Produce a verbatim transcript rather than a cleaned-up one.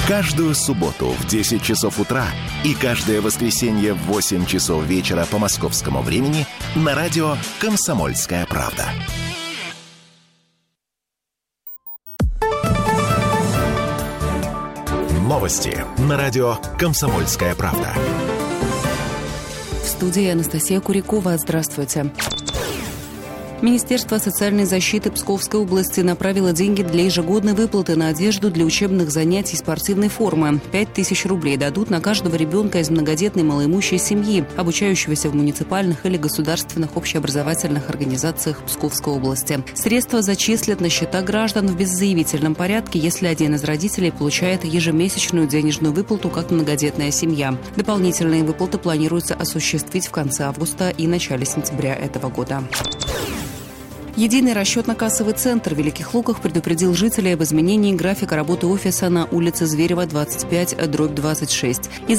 Каждую субботу в десять часов утра и каждое воскресенье в восемь часов вечера по московскому времени на радио «Комсомольская правда». Новости на радио «Комсомольская правда». В студии Анастасия Курякова. Здравствуйте. Министерство социальной защиты Псковской области направило деньги для ежегодной выплаты на одежду для учебных занятий и спортивной формы. Пять тысяч рублей дадут на каждого ребенка из многодетной малоимущей семьи, обучающегося в муниципальных или государственных общеобразовательных организациях Псковской области. Средства зачислят на счета граждан в беззаявительном порядке, если один из родителей получает ежемесячную денежную выплату как многодетная семья. Дополнительные выплаты планируется осуществить в конце августа и начале сентября этого года. Единый расчетно-кассовый центр в Великих Луках предупредил жителей об изменении графика работы офиса на улице Зверева, двадцать пять, дробь двадцать шесть.